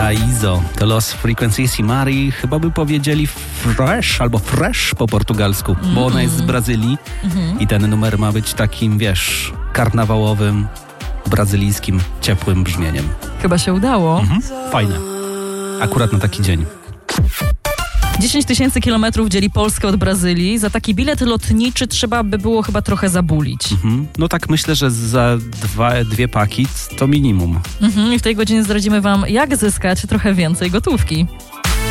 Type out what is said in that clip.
Paraíso to Los Frequencies Mari, chyba by powiedzieli fresh albo fresh po portugalsku, bo ona jest z Brazylii i ten numer ma być takim, wiesz, karnawałowym, brazylijskim, ciepłym brzmieniem. Chyba się udało. Fajne. Akurat na taki dzień. 10 000 kilometrów dzieli Polskę od Brazylii. Za taki bilet lotniczy trzeba by było chyba trochę zabulić. No tak myślę, że za dwie paki to minimum. I w tej godzinie zdradzimy wam, jak zyskać trochę więcej gotówki.